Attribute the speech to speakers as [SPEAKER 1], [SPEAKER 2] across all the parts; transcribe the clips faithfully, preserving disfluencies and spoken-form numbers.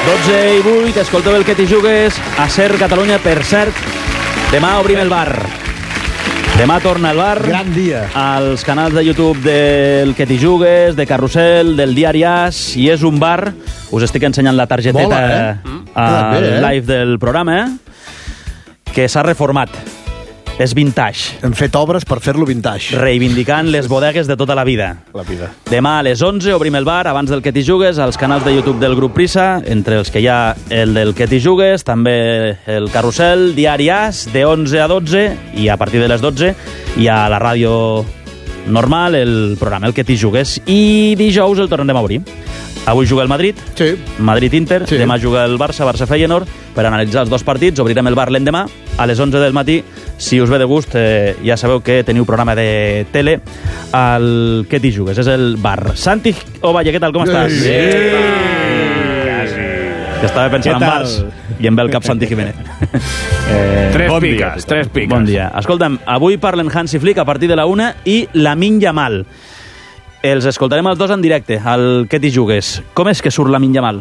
[SPEAKER 1] dotze i vuit, escolteu el que t'hi jugues a Ser Catalunya. Per cert, demà obrim el bar. Demà torna el bar.
[SPEAKER 2] Gran dia.
[SPEAKER 1] Als canals de YouTube del que t'hi jugues, de Carrusel, del Diari As, i és un bar, us estic ensenyant la targeteta
[SPEAKER 2] Mola, eh?
[SPEAKER 1] al
[SPEAKER 2] bé, eh?
[SPEAKER 1] live del programa, que s'ha reformat. És vintage.
[SPEAKER 2] Hem fet obres per fer-lo vintage.
[SPEAKER 1] Reivindicant les bodegues de tota la vida.
[SPEAKER 2] La vida.
[SPEAKER 1] Demà a les onze obrim el bar, abans del que t'hi jugues, als canals de YouTube del grup Prisa, entre els que hi ha el del que t'hi jugues, també el Carrusel, Diari As, de onze a dotze, i a partir de les dotze hi ha la ràdio normal, el programa, el que t'hi jugues. I dijous el tornem a obrir. Avui juga el Madrid,
[SPEAKER 2] sí.
[SPEAKER 1] Madrid-Inter,
[SPEAKER 2] sí.
[SPEAKER 1] Demà juga el Barça, Barça-Feyenoord, per analitzar els dos partits. Obrirem el bar l'endemà, a les onze del matí. Si us ve de gust, eh, ja sabeu que teniu programa de tele al que t'hi jugues, és el bar. Santi Ovalle, què tal, com estàs?
[SPEAKER 2] Sí.
[SPEAKER 1] Sí. Que estava pensant en bars i em ve el cap Santi Jiménez.
[SPEAKER 3] Eh, tres
[SPEAKER 1] bon
[SPEAKER 3] piques,
[SPEAKER 1] dia,
[SPEAKER 3] tres piques.
[SPEAKER 1] Bon dia. Escolta'm, avui parlen Hansi Flick a partir de la una i Lamine Yamal. Els escoltarem els dos en directe, al que t'hi jugues. Com és que surt Lamine Yamal?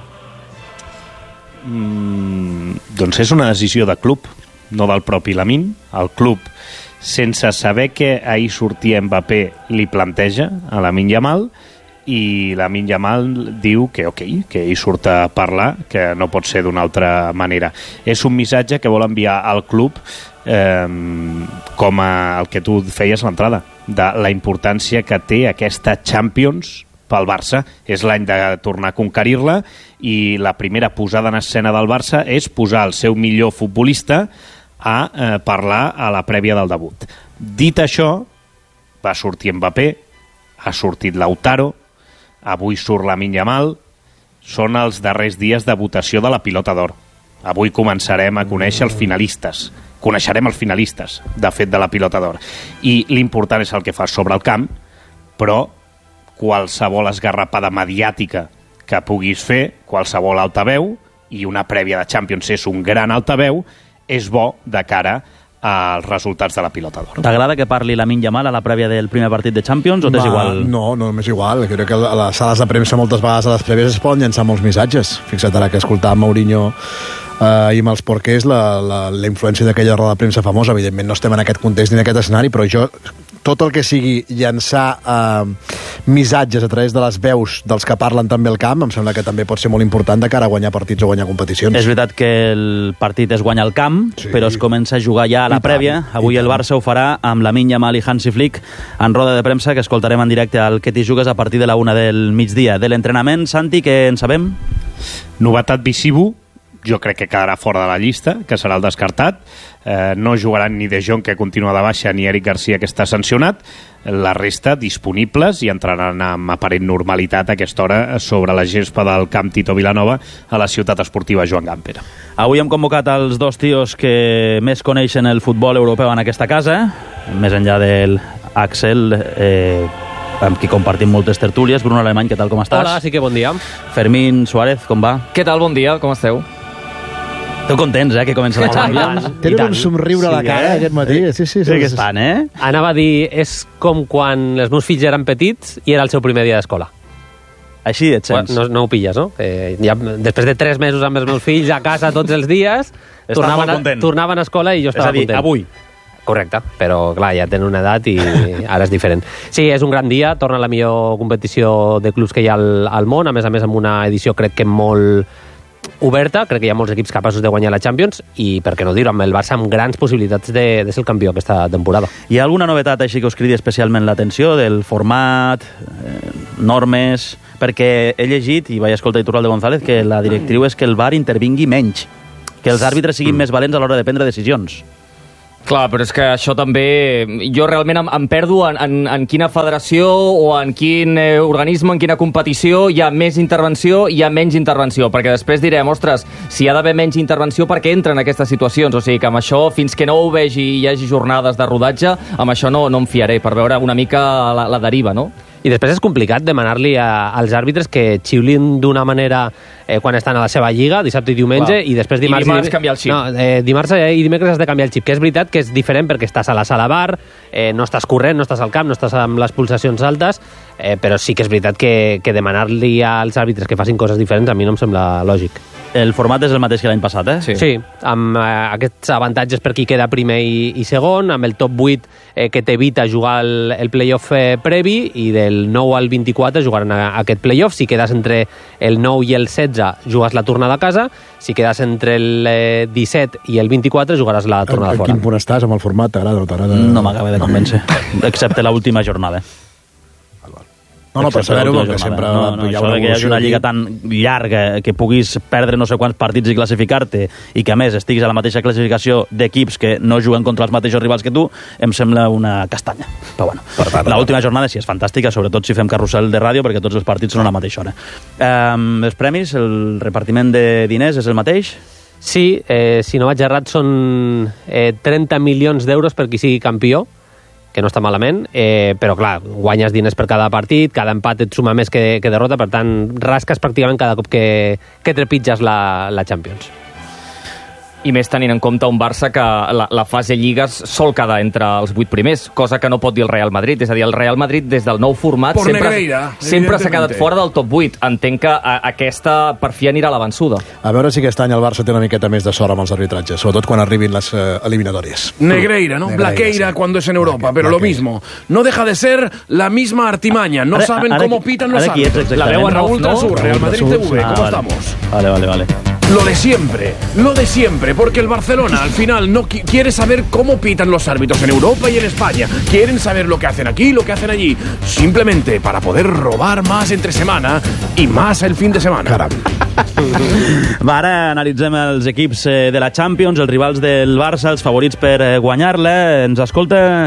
[SPEAKER 3] Mm, doncs és una decisió de club, no del propi Lamine. El club, sense saber que ahir sortia Mbappé, li planteja a Lamine Yamal, i Lamine Yamal diu que ok, que ell surt a parlar, que no pot ser d'una altra manera. És un missatge que vol enviar al club, eh, com a el que tu feies a l'entrada, de la importància que té aquesta Champions pel Barça. És l'any de tornar a conquerir-la, i la primera posada en escena del Barça és posar el seu millor futbolista a eh, parlar a la prèvia del debut. Dit això, va sortir Mbappé, ha sortit Lautaro, avui surt Lamine Yamal. Són els darrers dies de votació de la Pilota d'Or. Avui començarem a conèixer els finalistes. Coneixerem els finalistes, de fet, de la Pilota d'Or. I l'important és el que fas sobre el camp, però qualsevol esgarrapada mediàtica que puguis fer, qualsevol altaveu, i una prèvia de Champions és un gran altaveu, és bo de cara als resultats de la Pilota d'Or.
[SPEAKER 1] T'agrada que parli Lamine Yamal a la prèvia del primer partit de Champions o t'és igual?
[SPEAKER 2] No, no, m'és igual. Crec que a les sales de premsa moltes vegades a les prèvies es poden llançar molts missatges. Fixa't ara que escoltàvem Mourinho eh, i amb els porquers, la, la, la influència d'aquella roda de premsa famosa. Evidentment no estem en aquest context ni en aquest escenari, però jo, tot el que sigui llançar eh, missatges a través de les veus dels que parlen també al camp, em sembla que també pot ser molt important de cara a guanyar partits o guanyar competicions.
[SPEAKER 1] És veritat que el partit es guanya al camp, sí, però es comença a jugar ja a la prèvia. Avui el Barça ho farà amb Lamine Yamal i Hansi Flick en roda de premsa, que escoltarem en directe al que t'hi jugues a partir de la una del migdia. De l'entrenament, Santi, què en sabem?
[SPEAKER 3] Novetat Bisibu, jo crec que quedarà fora de la llista, que serà el descartat. Eh, no jugaran ni De Jong, que continua de baixa, ni Eric Garcia, que està sancionat. La resta disponibles i entraran amb aparent normalitat a aquesta hora sobre la gespa del camp Tito Vilanova a la ciutat esportiva Joan Gamper.
[SPEAKER 1] Avui hem convocat els dos tios que més coneixen el futbol europeu en aquesta casa, més enllà del Axel, eh, amb qui compartim moltes tertúlies. Bruno Alemany, què tal, com estàs?
[SPEAKER 4] Hola, sí que bon dia.
[SPEAKER 1] Fermín Suárez, com va?
[SPEAKER 4] Què tal, bon dia, com esteu?
[SPEAKER 1] Esteu contents, eh, que comença la Champions?
[SPEAKER 2] Tenen un somriure a la cara, eh? Aquest matí. Sí, sí, sí.
[SPEAKER 1] Sí que estan, eh?
[SPEAKER 4] Anava a dir, és com quan els meus fills eren petits i era el seu primer dia d'escola.
[SPEAKER 1] Així et sents.
[SPEAKER 4] No, no ho pilles, no? Eh, ja, després de tres mesos amb els meus fills a casa tots els dies, tornaven a, tornaven a escola i jo estava
[SPEAKER 1] content. És a dir,
[SPEAKER 4] content.
[SPEAKER 1] avui.
[SPEAKER 4] Correcte, però clar, ja tenen una edat i ara és diferent. Sí, és un gran dia, torna la millor competició de clubs que hi ha al, al món, a més a més amb una edició crec que molt oberta, crec que hi ha molts equips capaços de guanyar la Champions i, per què no dir-ho, amb el Barça amb grans possibilitats de, de ser el campió aquesta temporada.
[SPEAKER 1] Hi ha alguna novetat així que us cridi especialment l'atenció del format, eh, normes? Perquè he llegit, i vaig escoltar Iturralde González, que la directriu és que el V A R intervingui menys, que els àrbitres siguin més valents a l'hora de prendre decisions.
[SPEAKER 5] Clar, però és que això també... Jo realment em, em perdo en, en, en quina federació o en quin eh, organisme, en quina competició hi ha més intervenció i hi ha menys intervenció, perquè després direm, ostres, si hi ha d'haver menys intervenció, per què entren aquestes situacions? O sigui, que amb això, fins que no ho vegi i hi hagi jornades de rodatge, amb això no, no em fiaré, per veure una mica la, la deriva, no?
[SPEAKER 4] I després és complicat demanar-li als àrbitres que xiulin d'una manera eh, quan estan a la seva lliga, dissabte i diumenge,
[SPEAKER 5] Clar.
[SPEAKER 4] i després dimarts...
[SPEAKER 5] I dimarts canviar el xip.
[SPEAKER 4] No, eh, dimarts i dimecres has de canviar el xip, que és veritat que és diferent perquè estàs a la sala bar, eh, no estàs corrent, no estàs al camp, no estàs amb les pulsacions altes, eh, però sí que és veritat que, que demanar-li als àrbitres que facin coses diferents a mi no em sembla lògic.
[SPEAKER 1] El format és el mateix que l'any passat, eh?
[SPEAKER 4] Sí, sí amb eh, aquests avantatges per qui queda primer i, i segon, amb el top vuit eh, que t'evita jugar el, el playoff eh, previ, i del nou al vint-i-quatre jugaran a, a aquest playoff. Si quedes entre el nou i el setze, jugues la tornada a casa. Si quedes entre el eh, disset i el vint-i-quatre, jugaràs la tornada
[SPEAKER 2] en, en
[SPEAKER 4] fora.
[SPEAKER 2] quin punt estàs amb el format? T'agrada o t'agrada?
[SPEAKER 1] No m'acaba de convèncer, excepte l'última jornada.
[SPEAKER 2] No, no, per saber-ho, perquè sempre
[SPEAKER 1] no, no,
[SPEAKER 2] hi ha
[SPEAKER 1] això
[SPEAKER 2] una
[SPEAKER 1] que hi hagi una lliga tan llarga que puguis perdre no sé quants partits i classificar-te, i que a més estiguis a la mateixa classificació d'equips que no juguen contra els mateixos rivals que tu, em sembla una castanya. Però bueno, l'última jornada sí és fantàstica, sobretot si fem carrusel de ràdio, perquè tots els partits són a la mateixa hora. Um, els premis, el repartiment de diners és el mateix?
[SPEAKER 4] Sí, eh, si no vaig errat, són eh, trenta milions d'euros per qui sigui campió, que no està malament, eh, però clar, guanyes diners per cada partit, cada empat et suma més que, que derrota, per tant, rasques pràcticament cada cop que, que trepitges la, la Champions.
[SPEAKER 5] I més tenint en compte un Barça que la, la fase Lligues sol quedar entre els vuit primers, cosa que no pot dir el Real Madrid. És a dir, el Real Madrid, des del nou format,
[SPEAKER 6] Por
[SPEAKER 5] sempre,
[SPEAKER 6] Negreira,
[SPEAKER 5] sempre s'ha quedat fora del top vuit. Entenc que a, aquesta per fi anirà a la vençuda.
[SPEAKER 2] A veure si aquest any el Barça té una miqueta més de sort amb els arbitratges, sobretot quan arribin les eh, eliminatòries.
[SPEAKER 6] Negreira, ¿no?
[SPEAKER 2] Negreira,
[SPEAKER 6] Blaqueira
[SPEAKER 2] sí.
[SPEAKER 6] cuando es en Europa, pero lo mismo. No deja de ser la misma artimaña. No
[SPEAKER 1] Ara-
[SPEAKER 6] saben
[SPEAKER 1] ara
[SPEAKER 6] cómo
[SPEAKER 1] qui-
[SPEAKER 6] pitan los
[SPEAKER 1] ara qui ets
[SPEAKER 6] árbitros.
[SPEAKER 1] exactament?
[SPEAKER 6] La veu en Raúl
[SPEAKER 5] ¿no?
[SPEAKER 6] Trasur, Real Madrid
[SPEAKER 2] Trasur,
[SPEAKER 6] T V.
[SPEAKER 1] Ah,
[SPEAKER 6] ¿Cómo
[SPEAKER 1] vale.
[SPEAKER 6] estamos?
[SPEAKER 1] Vale, vale, vale.
[SPEAKER 6] Lo de siempre, lo de siempre, porque el Barcelona al final no qui- quiere saber cómo pitan los árbitros en Europa y en España. Quieren saber lo que hacen aquí, lo que hacen allí, simplemente para poder robar más entre semana y más el fin de semana.
[SPEAKER 2] Caram.
[SPEAKER 1] Va, ara analitzem els equips eh, de la Champions, els rivals del Barça, els favorits per eh, guanyar-la. Ens escolta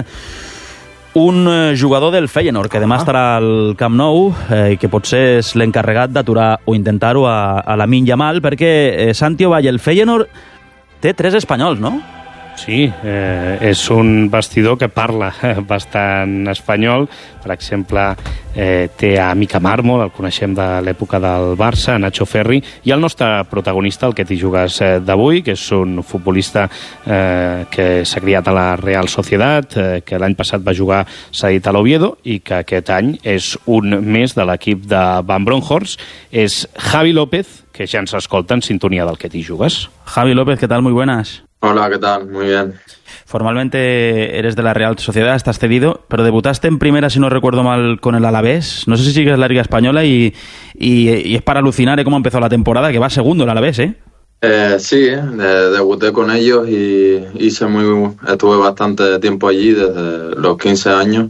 [SPEAKER 1] un eh, jugador del Feyenoord, que demà estarà al Camp Nou, eh, i que potser és l'encarregat d'aturar o intentar-ho a, a Lamine Yamal, perquè eh, Santi Ovalle, el Feyenoord, té tres espanyols, no?
[SPEAKER 3] Sí, eh, és un vestidor que parla bastant espanyol. Per exemple, eh, té a Mica Mármol, el coneixem de l'època del Barça, Nacho Ferri, i el nostre protagonista, el que t'hi jugues eh, d'avui, que és un futbolista eh, que s'ha criat a la Real Sociedad, eh, que l'any passat va jugar cedit a l'Oviedo i que aquest any és un més de l'equip de Van Bronckhorst. És Javi López, que ja ens escolta en sintonia del que t'hi jugues.
[SPEAKER 1] Javi López, ¿qué tal? Muy buenas.
[SPEAKER 7] Hola, ¿qué tal? Muy bien.
[SPEAKER 1] Formalmente eres de la Real Sociedad, estás cedido, pero debutaste en primera, si no recuerdo mal, con el Alavés. No sé si sigues la Liga Española y, y, y es para alucinar, ¿eh?, cómo empezó la temporada, que va segundo el Alavés, ¿eh?
[SPEAKER 7] Eh, sí, de- debuté con ellos y hice muy, estuve bastante tiempo allí, desde los quince años,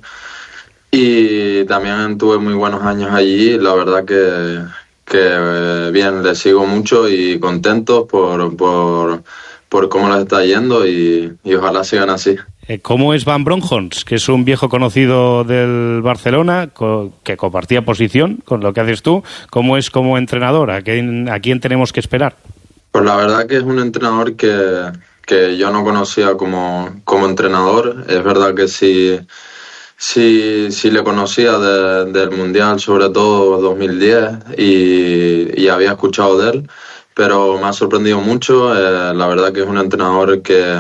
[SPEAKER 7] y también tuve muy buenos años allí. La verdad que, que eh, bien, les sigo mucho y contentos por, por, por cómo les está yendo y, y ojalá sigan así.
[SPEAKER 3] Eh, ¿Cómo es Van Bronckhorst, que es un viejo conocido del Barcelona, co- que compartía posición con lo que haces tú? ¿Cómo es como entrenador? ¿A quién, a quién tenemos que esperar?
[SPEAKER 7] Pues la verdad que es un entrenador que, que yo no conocía como, como entrenador. Es verdad que sí, sí, sí le conocía de- del Mundial, sobre todo dos mil diez, y, y había escuchado de él, pero me ha sorprendido mucho. Eh, la verdad que es un entrenador que,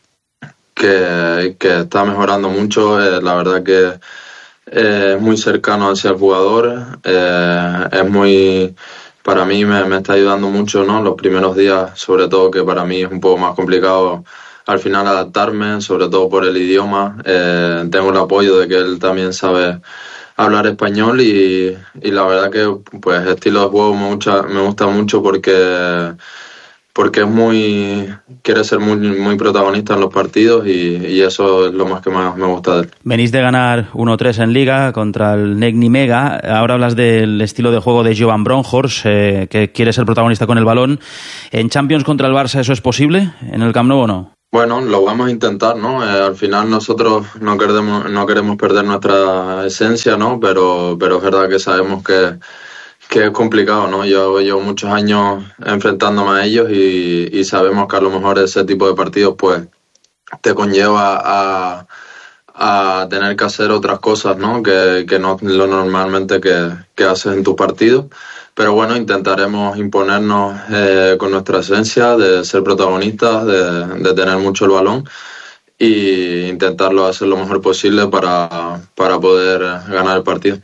[SPEAKER 7] que, que está mejorando mucho. Eh, la verdad que eh, es muy cercano hacia el jugador. Eh, es muy... Para mí me, me está ayudando mucho, ¿no? Los primeros días, sobre todo, que para mí es un poco más complicado al final adaptarme, sobre todo por el idioma. Eh, tengo el apoyo de que él también sabe hablar español y, y la verdad que pues el estilo de juego me gusta, me gusta mucho porque porque es muy quiere ser muy muy protagonista en los partidos y, y eso es lo más que más me gusta de él.
[SPEAKER 1] Venís de ganar uno tres en Liga contra el Negni Mega. Ahora hablas del estilo de juego de Jovan Bronckhorst, eh, que quiere ser protagonista con el balón. ¿En Champions contra el Barça eso es posible? ¿En el Camp Nou o no?
[SPEAKER 7] Bueno, lo vamos a intentar, ¿no? Eh, al final nosotros no queremos no queremos perder nuestra esencia, ¿no? Pero pero es verdad que sabemos que que es complicado, ¿no? Yo llevo muchos años enfrentándome a ellos y, y sabemos que a lo mejor ese tipo de partidos pues te conlleva a, a tener que hacer otras cosas, ¿no? Que, que no lo normalmente que, que haces en tu partido. Pero bueno, intentaremos imponernos eh, con nuestra esencia de ser protagonistas, de, de tener mucho el balón e intentarlo hacer lo mejor posible para, para poder ganar el partido.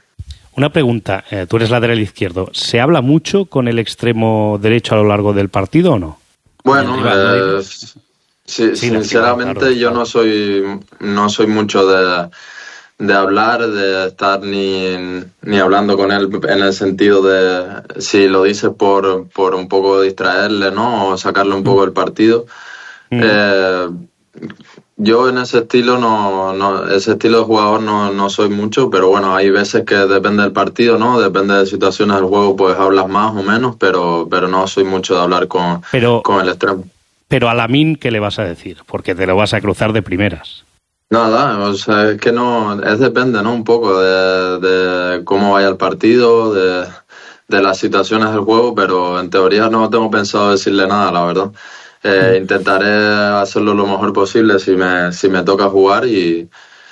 [SPEAKER 3] Una pregunta, eh, tú eres lateral izquierdo, ¿se habla mucho con el extremo derecho a lo largo del partido o no?
[SPEAKER 7] Bueno, eh, sí, sí, sinceramente claro, yo claro. no soy no soy mucho de, de hablar, de estar ni, ni hablando con él en el sentido de si lo dices por, por un poco distraerle, ¿no? O sacarle un poco del partido. Mm. Eh, yo en ese estilo no, no ese estilo de jugador no, no soy mucho, pero bueno, hay veces que depende del partido, ¿no? Depende de situaciones del juego, pues hablas más o menos, pero, pero no soy mucho de hablar con,
[SPEAKER 3] pero,
[SPEAKER 7] con el extremo.
[SPEAKER 3] Pero a Lamine, ¿qué le vas a decir? Porque te lo vas a cruzar de primeras.
[SPEAKER 7] Nada, o sea, es que no, es depende, ¿no? Un poco de, de cómo vaya el partido, de, de las situaciones del juego, pero en teoría no tengo pensado decirle nada, la verdad. Eh, intentaré hacerlo lo mejor posible si me si me toca jugar y,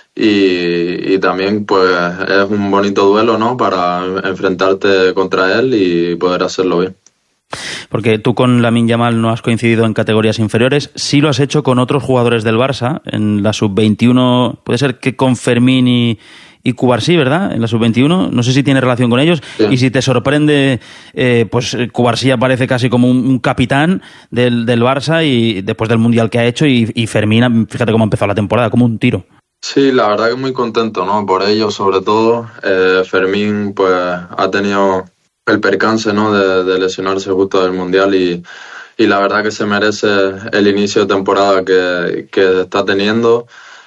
[SPEAKER 7] y, y también pues es un bonito duelo, ¿no? Para enfrentarte contra él y poder hacerlo bien.
[SPEAKER 1] Porque tú con Lamine Yamal no has coincidido en categorías inferiores, sí lo has hecho con otros jugadores del Barça, en la sub veintiuno, puede ser que con Fermín y, y Cubarsí, ¿verdad? En la sub veintiuno, no sé si tiene relación con ellos, sí. Y si te sorprende, eh, pues Cubarsí aparece casi como un, un capitán del, del Barça y después del Mundial que ha hecho, y, y Fermín, fíjate cómo ha empezado la temporada, como un tiro.
[SPEAKER 7] Sí, la verdad que muy contento, ¿no? Por ello, sobre todo, eh, Fermín pues ha tenido el percance, ¿no? De, de lesionarse justo del Mundial y, y la verdad que se merece el inicio de temporada que, que está teniendo.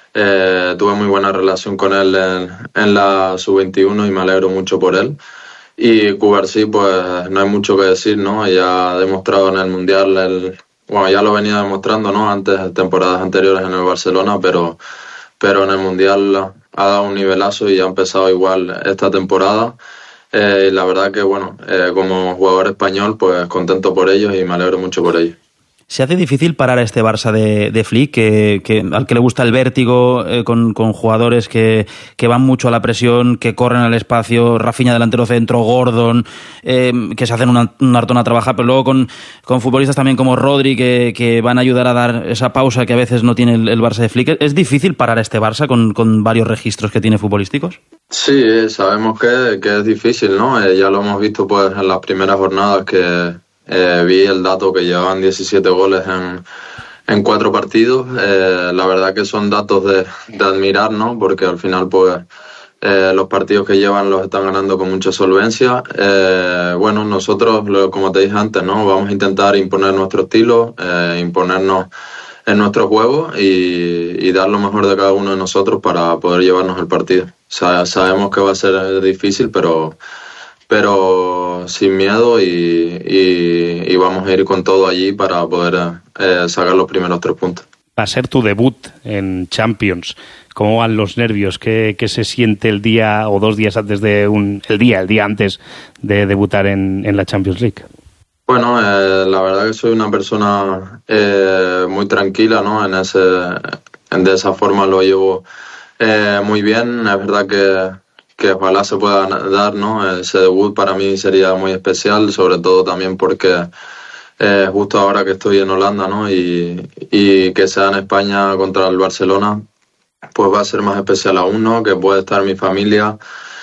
[SPEAKER 7] Eh, tuve muy buena relación con él en, en la sub veintiuno y me alegro mucho por él. Y Cubarsí, pues no hay mucho que decir, ¿no? Ya ha demostrado en el Mundial, el, bueno, ya lo venía demostrando, ¿no? Antes, temporadas anteriores en el Barcelona, pero, pero en el Mundial ha dado un nivelazo y ha empezado igual esta temporada. Eh, la verdad que, bueno, eh, como jugador español, pues contento por ellos y me alegro mucho por ellos.
[SPEAKER 1] ¿Se hace difícil parar a este Barça de, de Flick, que, que, al que le gusta el vértigo, eh, con, con jugadores que, que van mucho a la presión, que corren al espacio, Rafinha delantero centro, Gordon, eh, que se hacen una, una hartona a trabajar, pero luego con, con futbolistas también como Rodri, que, que van a ayudar a dar esa pausa que a veces no tiene el, el Barça de Flick? ¿Es difícil parar a este Barça con, con varios registros que tiene futbolísticos?
[SPEAKER 7] Sí, sabemos que, que es difícil, ¿no? Eh, ya lo hemos visto pues en las primeras jornadas que eh, vi el dato que llevaban diecisiete goles en, en cuatro partidos. Eh, la verdad que son datos de, de admirar, ¿no? Porque al final pues eh, los partidos que llevan los están ganando con mucha solvencia. Eh, bueno, nosotros, como te dije antes, ¿no? Vamos a intentar imponer nuestro estilo, eh, imponernos en nuestro juego y, y dar lo mejor de cada uno de nosotros para poder llevarnos el partido. O sea, sabemos que va a ser difícil, pero, pero sin miedo y, y, y vamos a ir con todo allí para poder eh, sacar los primeros tres puntos.
[SPEAKER 3] Va a ser tu debut en Champions. ¿Cómo van los nervios? ¿Qué, qué se siente el día o dos días antes de un... el día, el día antes de debutar en, en la Champions League?
[SPEAKER 7] Bueno, eh, la verdad que soy una persona eh, muy tranquila, ¿no? En ese, de esa forma lo llevo eh, muy bien. Es verdad que, que ojalá se pueda dar, ¿no? Ese debut para mí sería muy especial, sobre todo también porque eh, justo ahora que estoy en Holanda, ¿no? Y, y que sea en España contra el Barcelona, pues va a ser más especial aún, ¿no? Que puede estar mi familia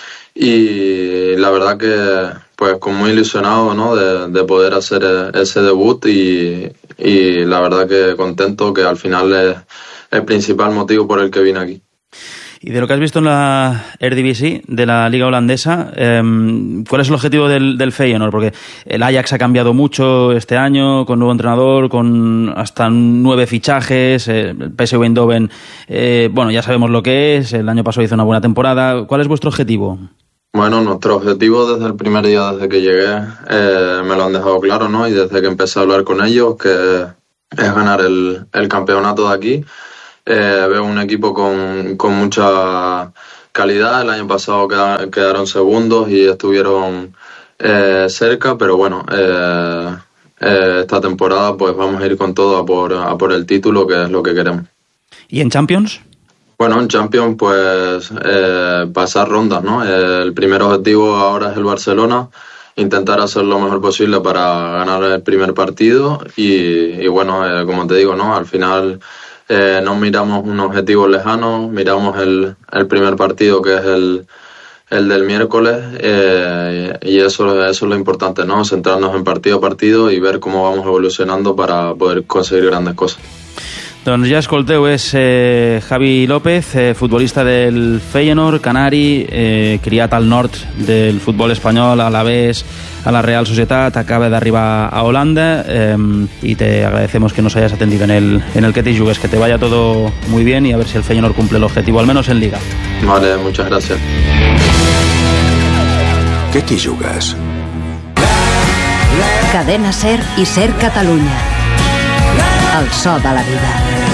[SPEAKER 7] y la verdad que pues con muy ilusionado, ¿no? De, de poder hacer ese debut y, y la verdad que contento, que al final es el principal motivo por el que vine aquí.
[SPEAKER 1] Y de lo que has visto en la Eredivisie, de la Liga Holandesa, eh, ¿cuál es el objetivo del, del Feyenoord? Porque el Ajax ha cambiado mucho este año, con nuevo entrenador, con hasta nueve fichajes, eh, el P S V Eindhoven, eh, bueno, ya sabemos lo que es, el año pasado hizo una buena temporada. ¿Cuál es vuestro objetivo?
[SPEAKER 7] Bueno, nuestro objetivo desde el primer día, desde que llegué, eh, me lo han dejado claro, ¿no? Y desde que empecé a hablar con ellos, que es ganar el, el campeonato de aquí. Eh, veo un equipo con, con mucha calidad. El año pasado quedaron, quedaron segundos y estuvieron eh, cerca, pero bueno, eh, eh, esta temporada pues vamos a ir con todo a por, a por el título, que es lo que queremos.
[SPEAKER 1] ¿Y en Champions?
[SPEAKER 7] Bueno, en Champions, pues eh, pasar rondas, ¿no? El primer objetivo ahora es el Barcelona, intentar hacer lo mejor posible para ganar el primer partido y, y bueno, eh, como te digo, ¿no? Al final eh, no miramos un objetivo lejano, miramos el, el primer partido, que es el, el del miércoles, eh, y eso, eso es lo importante, ¿no? Centrarnos en partido a partido y ver cómo vamos evolucionando para poder conseguir grandes cosas.
[SPEAKER 1] Doncs ja escolteu, és eh, Javi López, eh, futbolista del Feyenoord, canari, eh, criat al nord del futbol espanyol, a l'Alavés, a la Real Sociedad, acaba de arribar a Holanda, eh, y te agradecemos que nos hayas atendido en el, en el Que Te Jugues, que te vaya todo muy bien y a ver si el Feyenoord cumple el objetivo, al menos en Liga.
[SPEAKER 7] Vale, muchas gracias.
[SPEAKER 8] Que Te Jugues?
[SPEAKER 9] Cadena SER i SER Catalunya. El so de la vida.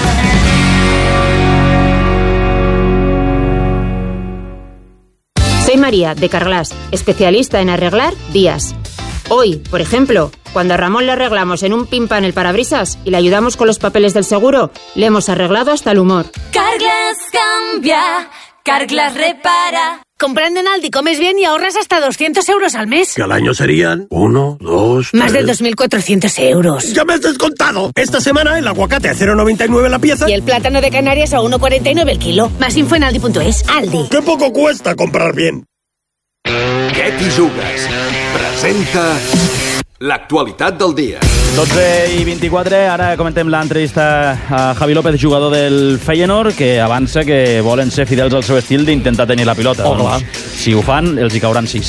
[SPEAKER 10] Soy María, de Carglass, especialista en arreglar vías. Hoy, por ejemplo, cuando a Ramón le arreglamos en un pimpa en el parabrisas y le ayudamos con los papeles del seguro, le hemos arreglado hasta el humor.
[SPEAKER 11] Carglass cambia, Carglass repara.
[SPEAKER 12] Comprando en Aldi comes bien y ahorras hasta doscientos euros al mes.
[SPEAKER 8] Que al año serían uno, dos,
[SPEAKER 12] Más de dos mil cuatrocientos euros.
[SPEAKER 8] ¡Ya me has descontado! Esta semana el aguacate a cero coma noventa y nueve la pieza.
[SPEAKER 12] Y el plátano de Canarias a uno coma cuarenta y nueve el kilo. Más info en aldi punto es. Aldi.
[SPEAKER 8] ¡Qué poco cuesta comprar bien! Que Te Jugues? Presenta l'actualitat del dia.
[SPEAKER 1] dotze i vint-i-quatre, ara comentem l'entrevista a Javi López, jugador del Feyenoord, que avança que volen ser fidels al seu estil d'intentar tenir la pilota.
[SPEAKER 4] Oh,
[SPEAKER 1] doncs, si ho fan, els hi cauran sis.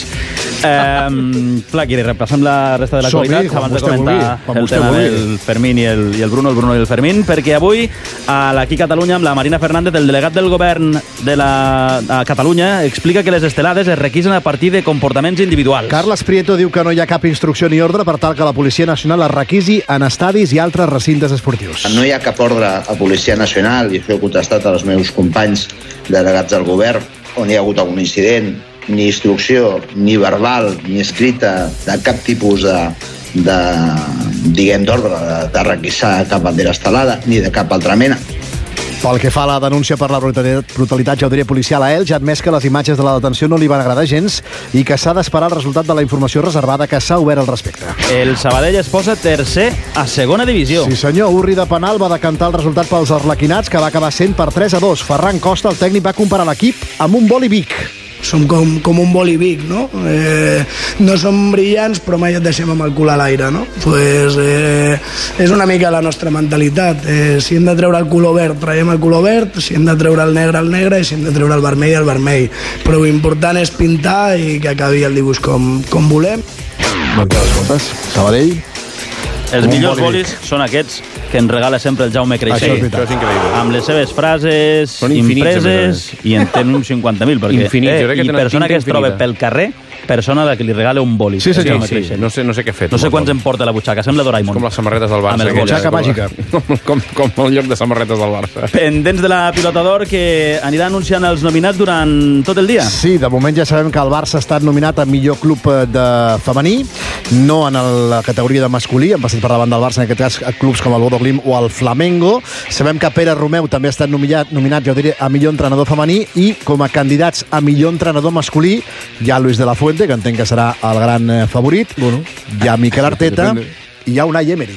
[SPEAKER 1] Eh, Flaqui, repassem la resta de l'actualitat abans de comentar
[SPEAKER 2] vulgui,
[SPEAKER 1] el tema
[SPEAKER 2] vulgui.
[SPEAKER 1] del Fermín i el, i el Bruno, el Bruno i el Fermín, perquè avui a l'Aquí Catalunya, amb la Marina Fernández, el delegat del govern de la, a Catalunya, explica que les estelades es requisen a partir de comportaments individuals.
[SPEAKER 2] Carles Prieto diu que no hi ha cap instrucció ni ordre per tal que la Policia Nacional es requisi en estadis i altres recintes esportius.
[SPEAKER 13] No hi ha cap ordre a Policia Nacional, i això he contestat als meus companys delegats del govern, on hi ha hagut algun incident, ni instrucció, ni verbal, ni escrita, de cap tipus de, de diguem, d'ordre de, de requisar cap bandera estelada, ni de cap altra mena.
[SPEAKER 2] Pel que fa a la denúncia per la brutalitat, brutalitat ja ho diria, policial a Elx, ha admès que les imatges de la detenció no li van agradar gens i que s'ha d'esperar el resultat de la informació reservada que s'ha obert al respecte.
[SPEAKER 1] El Sabadell es posa tercer a segona divisió.
[SPEAKER 2] Sí senyor, Urri de penal va decantar el resultat pels arlequinats, que va acabar sent per tres a dos. Ferran Costa, el tècnic, va comparar l'equip amb un boli Vic.
[SPEAKER 14] Som com, com un boli Vic, no? Eh, no som brillants, però mai et deixem amb el cul a l'aire, no? Pues, eh, és una mica la nostra mentalitat. Eh, si hem de treure el color verd, traiem el color verd, si hem de treure el negre, el negre, i si hem de treure el vermell, el vermell. Però l'important és pintar i que acabi el dibuix com, com volem.
[SPEAKER 2] Doncs escoltes, Sabadell...
[SPEAKER 1] Els millors bolis són aquests que ens regala sempre el Jaume Creixell.
[SPEAKER 2] Això és veritat.
[SPEAKER 3] Això és increïble.
[SPEAKER 1] Amb les seves frases
[SPEAKER 3] Són infinits,
[SPEAKER 1] impreses i en tenen uns cinquanta mil. Perquè,
[SPEAKER 3] Infinits, jo crec que
[SPEAKER 1] i
[SPEAKER 3] tenen
[SPEAKER 1] persona
[SPEAKER 3] tinta
[SPEAKER 1] que es troba
[SPEAKER 3] infinita.
[SPEAKER 1] pel carrer, persona a la que li regala un boli.
[SPEAKER 2] Sí, senyor.
[SPEAKER 1] Jaume
[SPEAKER 3] Sí,
[SPEAKER 1] Creixell.
[SPEAKER 3] no sé, no sé què ha fet.
[SPEAKER 1] No sé quants em porta la butxaca, sembla Doraemon.
[SPEAKER 3] Com les samarretes del Barça.
[SPEAKER 1] Amb el
[SPEAKER 3] aquelles,
[SPEAKER 2] butxaca
[SPEAKER 3] com-
[SPEAKER 2] màgica.
[SPEAKER 3] Com, com, com el lloc de samarretes del Barça.
[SPEAKER 1] Pendents de la pilota d'or, que anirà anunciant els nominats durant tot el dia.
[SPEAKER 2] Sí, de moment ja sabem que el Barça ha estat nominat a millor club de femení, no en la categoria de masculí, han passat per davant del Barça, en aquest cas, a clubs com el Bodo Glimt o el Flamengo. Sabem que Pere Romeu també ha estat nominat, nominat ja ho diré, a millor entrenador femení, i com a candidats a millor entrenador masculí hi ha Luis de la Fuente, que entenc que serà el gran eh, favorit, bueno, hi ha Mikel Arteta i hi ha Unai Emery.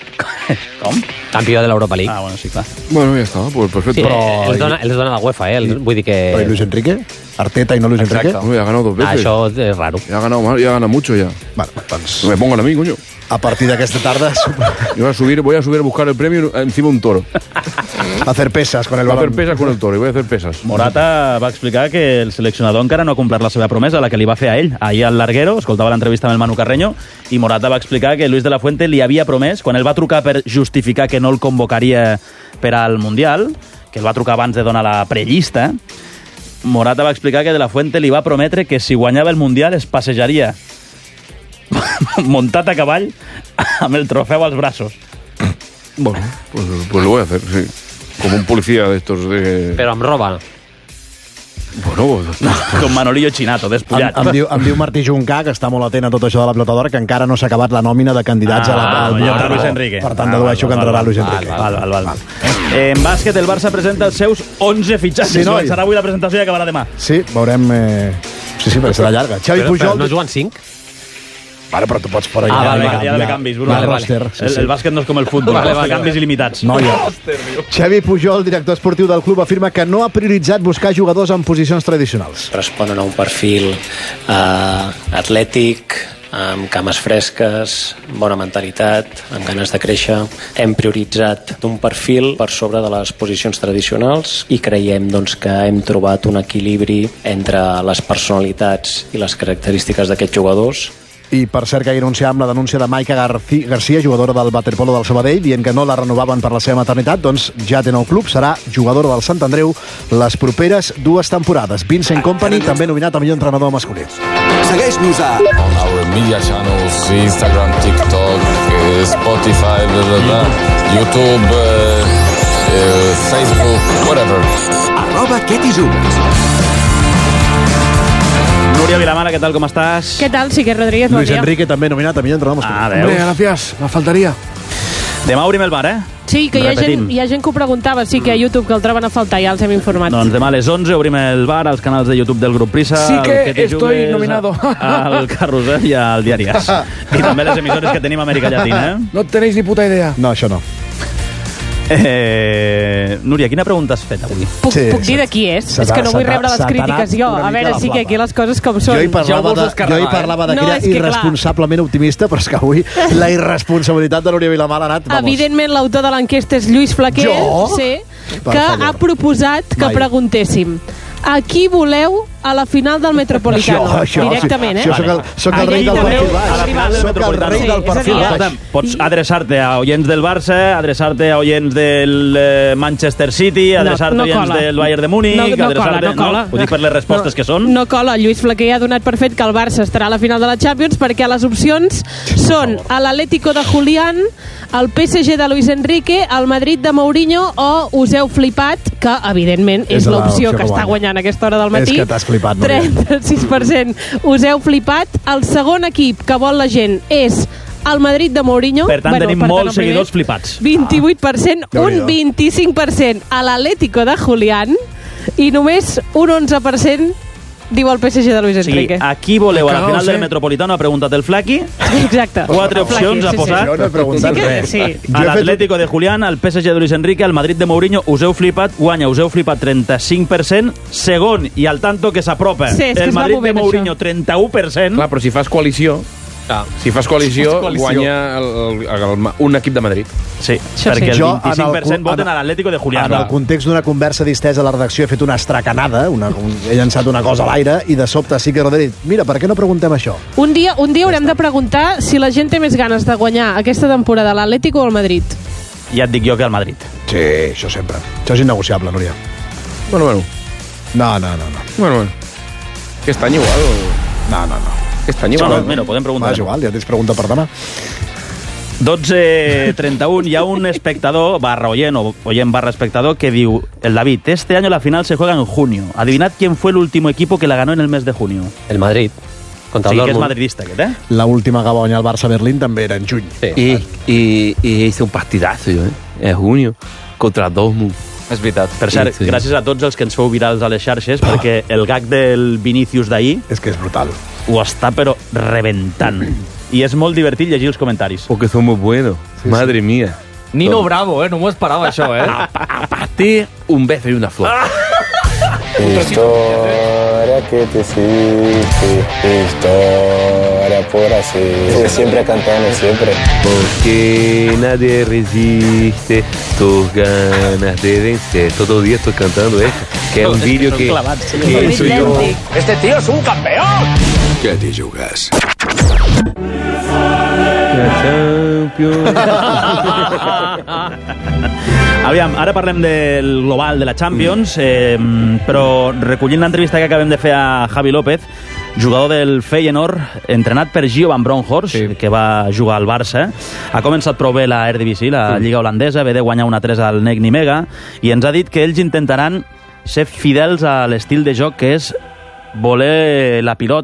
[SPEAKER 1] Com?
[SPEAKER 4] Campió de l'Europa League.
[SPEAKER 1] Ah, bueno, sí, clar.
[SPEAKER 15] Bueno, ja està, pues perfecto.
[SPEAKER 4] Sí,
[SPEAKER 2] però-
[SPEAKER 4] els, dona, els dona la UEFA, eh? El, vull dir que...
[SPEAKER 2] Però i Luis Enrique? Arteta y no Luis
[SPEAKER 15] Exacto.
[SPEAKER 2] Enrique.
[SPEAKER 15] Hombre, ya ha ganado dos
[SPEAKER 4] Ah,
[SPEAKER 15] veces.
[SPEAKER 4] això és raro.
[SPEAKER 15] Ya ha ganado más, ya gana mucho ya.
[SPEAKER 2] Bueno, doncs,
[SPEAKER 15] No me pongan a mí, coño.
[SPEAKER 2] a partir d'aquesta tarda
[SPEAKER 15] Yo voy a subir, voy a subir a buscar el premio encima de un toro.
[SPEAKER 2] a hacer pesas con el
[SPEAKER 15] Voy a hacer
[SPEAKER 2] balón.
[SPEAKER 15] pesas con el toro y voy a hacer pesas.
[SPEAKER 1] Morata va explicar que el seleccionador encara no ha complert la seva promesa, la que li va fer a ell. Ahir al Larguero, escoltava l'entrevista amb el Manu Carreño, i Morata va explicar que Luis de la Fuente li havia promès, quan ell va trucar per justificar que no el convocaria per al Mundial, que el va trucar abans de donar la prellista, Morata va explicar que de la Fuente li va prometre que si guanyava el Mundial es passejaria muntat a cavall amb el trofeu als braços.
[SPEAKER 15] Bueno, pues, pues lo voy a hacer, sí. Como un policía de estos de...
[SPEAKER 4] Però amb roba.
[SPEAKER 15] Bueno, pues,
[SPEAKER 1] Com Manolillo Chinato,
[SPEAKER 2] Em,
[SPEAKER 1] despullat.
[SPEAKER 2] em, diu, em diu Martí Juncà, que està molt atent a tot això de la pilota d'or, que encara no s'ha acabat la nòmina de candidats
[SPEAKER 1] Ah,
[SPEAKER 2] a la, al
[SPEAKER 1] ja
[SPEAKER 2] millor
[SPEAKER 1] entra
[SPEAKER 2] entrenador.
[SPEAKER 1] Luis Enrique.
[SPEAKER 2] Per tant,
[SPEAKER 1] Ah,
[SPEAKER 2] dedueixo
[SPEAKER 1] val,
[SPEAKER 2] que
[SPEAKER 1] val,
[SPEAKER 2] entrarà
[SPEAKER 1] val,
[SPEAKER 2] Luis
[SPEAKER 1] val,
[SPEAKER 2] Enrique.
[SPEAKER 1] Val, val, val, val. En bàsquet, el Barça presenta els seus onze fitxatges.
[SPEAKER 2] Sí, noi.
[SPEAKER 1] Serà avui la presentació i acabarà demà.
[SPEAKER 2] Sí, veurem... Eh... Sí, sí, perquè serà llarga. Xavi
[SPEAKER 4] Però, però
[SPEAKER 2] Pujol...
[SPEAKER 4] no juguen cinc?
[SPEAKER 2] Bueno, però tu pots fora
[SPEAKER 1] Ah,
[SPEAKER 2] ja.
[SPEAKER 1] vale,
[SPEAKER 2] ja,
[SPEAKER 1] hi ha de canvis, Bruno.
[SPEAKER 2] Vale, roster. Sí,
[SPEAKER 1] El,
[SPEAKER 2] sí.
[SPEAKER 1] el bàsquet no és com el futbol,
[SPEAKER 5] Vale,
[SPEAKER 1] vale,
[SPEAKER 5] vale,
[SPEAKER 1] canvis
[SPEAKER 5] vale.
[SPEAKER 1] il·limitats.
[SPEAKER 2] No, ja. Xavi Pujol, director esportiu del club, afirma que no ha prioritzat buscar jugadors en posicions tradicionals.
[SPEAKER 16] Responen a un perfil eh, atlètic, amb cames fresques, bona mentalitat, amb ganes de créixer. Hem prioritzat un perfil per sobre de les posicions tradicionals i creiem doncs, que hem trobat un equilibri entre les personalitats i les característiques d'aquests jugadors.
[SPEAKER 2] I per cert que ahir anunciàvem la denúncia de Maika Garci- Garcia, jugadora del waterpolo del Sabadell, dient que no la renovaven per la seva maternitat, doncs ja té nou club, serà jugadora del Sant Andreu les properes dues temporades. Vincent Kompany, també nominat a millor entrenador masculí.
[SPEAKER 17] Segueix-nos a
[SPEAKER 18] on our media channels, Instagram, TikTok, eh, Spotify, bla, bla, bla, YouTube, eh, eh, Facebook, whatever.
[SPEAKER 17] arroba què t'hi jugues.
[SPEAKER 1] Núria Vilamara, què tal, com estàs?
[SPEAKER 19] Què tal, Siquer Rodríguez? Bon
[SPEAKER 2] Luis
[SPEAKER 19] dia.
[SPEAKER 2] Enrique també nominat a millor entrenador masculí.
[SPEAKER 1] Ah, veus?
[SPEAKER 6] Hombre, gracias, me faltaría.
[SPEAKER 1] Demà obrim el bar, eh?
[SPEAKER 19] Sí, que hi ha,
[SPEAKER 1] Repetim.
[SPEAKER 19] gent, hi ha gent que ho preguntava, sí que a YouTube, que el troben a faltar, ja els hem informat.
[SPEAKER 1] Doncs demà a les onze obrim el bar als canals de YouTube del grup Prisa.
[SPEAKER 6] Sí que
[SPEAKER 1] al te
[SPEAKER 6] estoy
[SPEAKER 1] jugues,
[SPEAKER 6] nominado.
[SPEAKER 1] Al Carrusel i al Diari As. I també les emissores que tenim a Amèrica Llatina, eh?
[SPEAKER 6] No tenéis ni puta idea.
[SPEAKER 2] No, això no.
[SPEAKER 1] Eh, Núria, quina pregunta has fet avui?
[SPEAKER 19] Puc, sí, puc dir de qui és?
[SPEAKER 2] se
[SPEAKER 19] És que
[SPEAKER 2] t'ha-
[SPEAKER 19] no vull
[SPEAKER 2] se t'ha-
[SPEAKER 19] rebre les
[SPEAKER 2] se t'ha
[SPEAKER 19] crítiques
[SPEAKER 2] anat
[SPEAKER 19] jo.
[SPEAKER 2] una
[SPEAKER 19] A
[SPEAKER 2] mica
[SPEAKER 19] veure,
[SPEAKER 2] la
[SPEAKER 19] sí que
[SPEAKER 2] flama.
[SPEAKER 19] aquí les coses com són.
[SPEAKER 2] Jo hi parlava, de, jo hi parlava de que
[SPEAKER 19] No,
[SPEAKER 2] era
[SPEAKER 19] és que clar.
[SPEAKER 2] irresponsablement optimista, però és que avui la irresponsabilitat de Núria Vilamar ha anat... Vamos.
[SPEAKER 19] Evidentment, l'autor de l'enquesta és Lluís Flaquer,
[SPEAKER 2] Jo?
[SPEAKER 19] sí,
[SPEAKER 2] Per
[SPEAKER 19] que
[SPEAKER 2] favor.
[SPEAKER 19] ha proposat que
[SPEAKER 2] Mai.
[SPEAKER 19] preguntéssim a qui voleu a la final del Metropolitano.
[SPEAKER 2] Això, això,
[SPEAKER 19] Directament,
[SPEAKER 2] sí.
[SPEAKER 19] eh?
[SPEAKER 2] Això soc el, soc el
[SPEAKER 19] Allà
[SPEAKER 2] rei
[SPEAKER 19] hi
[SPEAKER 2] del
[SPEAKER 19] també
[SPEAKER 2] perfil
[SPEAKER 19] heu
[SPEAKER 2] baix.
[SPEAKER 19] arribat.
[SPEAKER 2] Soc el rei
[SPEAKER 19] Sí,
[SPEAKER 2] del
[SPEAKER 19] és a
[SPEAKER 2] perfil
[SPEAKER 19] dir,
[SPEAKER 2] baix.
[SPEAKER 1] Escolta'm, pots adreçar-te a oients del Barça, adreçar-te a oients del eh, Manchester City, adreçar-te
[SPEAKER 19] no
[SPEAKER 1] a oients
[SPEAKER 19] cola.
[SPEAKER 1] del Bayern de Múnich,
[SPEAKER 19] No, no cola,
[SPEAKER 1] adreçar-te...
[SPEAKER 19] no cola.
[SPEAKER 1] Ho dic per les respostes
[SPEAKER 19] no,
[SPEAKER 1] que són.
[SPEAKER 19] No cola. Lluís Flaquer ha donat per fet que el Barça estarà a la final de la Champions perquè les opcions són a l'Atlético de Julián, el P S G de Luis Enrique, el Madrid de Mourinho o us heu flipat, que evidentment és,
[SPEAKER 2] És
[SPEAKER 19] l'opció
[SPEAKER 2] l'opció
[SPEAKER 19] que,
[SPEAKER 2] que
[SPEAKER 19] està
[SPEAKER 2] guanya.
[SPEAKER 19] guanyant a aquesta hora del matí.
[SPEAKER 2] És que t'has flipat, Núria.
[SPEAKER 19] trenta-sis per cent us heu flipat. El segon equip que vol la gent és el Madrid de Mourinho.
[SPEAKER 1] Per tant,
[SPEAKER 19] Bueno,
[SPEAKER 1] tenim
[SPEAKER 19] per tant,
[SPEAKER 1] molts
[SPEAKER 19] el primer.
[SPEAKER 1] seguidors flipats.
[SPEAKER 19] vint-i-vuit per cent,
[SPEAKER 2] Déu-n'hi-do.
[SPEAKER 19] un vint-i-cinc per cent a l'Atlético de Julián i només un onze per cent diu el P S G de Luis
[SPEAKER 1] O sigui,
[SPEAKER 19] Enrique.
[SPEAKER 1] a qui voleu a la
[SPEAKER 6] Cagaos,
[SPEAKER 1] final del
[SPEAKER 6] eh?
[SPEAKER 1] Metropolitano? Ha preguntat el Flaqui.
[SPEAKER 19] Exacte.
[SPEAKER 1] Quatre
[SPEAKER 19] El Flaqui,
[SPEAKER 1] opcions ha
[SPEAKER 19] sí,
[SPEAKER 1] posat.
[SPEAKER 19] Sí.
[SPEAKER 2] Jo no he preguntat
[SPEAKER 19] Sí que-
[SPEAKER 2] res.
[SPEAKER 19] sí.
[SPEAKER 1] A
[SPEAKER 2] Jo he fet-
[SPEAKER 1] l'Atlético de Julián, al P S G de Luis Enrique, al Madrid de Mourinho, us heu flipat, guanya, us heu flipat trenta-cinc per cent, segon, i al tanto que s'apropa,
[SPEAKER 19] Sí, és que
[SPEAKER 1] el
[SPEAKER 19] es va
[SPEAKER 1] Madrid de
[SPEAKER 19] movent,
[SPEAKER 1] Mourinho,
[SPEAKER 19] això.
[SPEAKER 1] trenta-u per cent.
[SPEAKER 15] Clar, però si fas coalició...
[SPEAKER 4] Ah.
[SPEAKER 15] Si fas coalició,
[SPEAKER 5] Si fas coalició.
[SPEAKER 15] guanya el, el, el, un equip de Madrid.
[SPEAKER 1] Sí,
[SPEAKER 19] Això
[SPEAKER 1] perquè
[SPEAKER 19] sí.
[SPEAKER 1] el
[SPEAKER 2] Jo, en
[SPEAKER 1] vint-i-cinc per cent
[SPEAKER 2] el-
[SPEAKER 1] voten
[SPEAKER 2] en-
[SPEAKER 1] a l'Atlético de Julián.
[SPEAKER 2] En el context d'una conversa distesa a la redacció he fet una estracanada, una, un, he llançat una cosa a l'aire i de sobte sí que Rodríguez, mira, per què no preguntem això?
[SPEAKER 19] Un dia, un dia haurem de preguntar si la gent té més ganes de guanyar aquesta temporada a l'Atlético o al Madrid.
[SPEAKER 1] Ja et dic jo que al Madrid.
[SPEAKER 2] Sí, això sempre. Això és innegociable, Núria.
[SPEAKER 15] Bueno, bueno.
[SPEAKER 2] No, no, no. no.
[SPEAKER 15] Bueno, bueno. Aquest any igual...
[SPEAKER 2] No, no, no.
[SPEAKER 15] Aquest any
[SPEAKER 1] No,
[SPEAKER 15] igual...
[SPEAKER 1] no, mira, podem
[SPEAKER 2] Va,
[SPEAKER 1] preguntar.
[SPEAKER 2] és igual, ja tens pregunta per demà.
[SPEAKER 1] dotze trenta y uno, hi ha un espectador, barra oyen o oyen barra espectador, que diu, el David, este año la final se juega en junio. Adivinad quién fue el último equipo que la ganó en el mes de junio.
[SPEAKER 4] El Madrid. Contra
[SPEAKER 1] Sí,
[SPEAKER 4] el
[SPEAKER 1] que és
[SPEAKER 4] Dortmund.
[SPEAKER 1] madridista, aquest, eh?
[SPEAKER 2] La última que va guanyar el Barça-Berlín també era en juny.
[SPEAKER 4] Sí.
[SPEAKER 18] Y, y, y hice un partidazo yo, ¿eh? En junio, contra Dortmund.
[SPEAKER 5] És veritat.
[SPEAKER 1] Per cert,
[SPEAKER 18] Sí, sí.
[SPEAKER 1] gràcies a tots els que ens feu virals a les xarxes, perquè el gag del Vinícius d'ahir
[SPEAKER 2] És que és brutal.
[SPEAKER 1] ho està, però, reventant. I és molt divertit llegir els comentaris.
[SPEAKER 18] Porque somos buenos. Madre mía.
[SPEAKER 5] Nino Bravo, eh? No m'ho esperava, això, eh?
[SPEAKER 18] Aparte, un beso y una flor.
[SPEAKER 20] Historia que te hiciste, historia por así, siempre cantando, siempre.
[SPEAKER 18] Porque nadie resiste tus ganas de vencer. Todo el día estoy cantando esto, que es un vídeo que, que soy yo.
[SPEAKER 17] Este tío es un campeón. Què t'hi jugues?
[SPEAKER 1] Aviam, ara parlem del global de la Champions, eh, però recollint l'entrevista que acabem de fer a Javi López, jugador del Feyenoord, entrenat per Gio van Bronckhorst, sí. que va jugar al Barça. Ha començat prou bé la Eredivisie, la Lliga holandesa, ve de guanyar una tres al Nec Nimega, i ens ha dit que ells intentaran ser fidels a l'estil de joc que és voler la pilota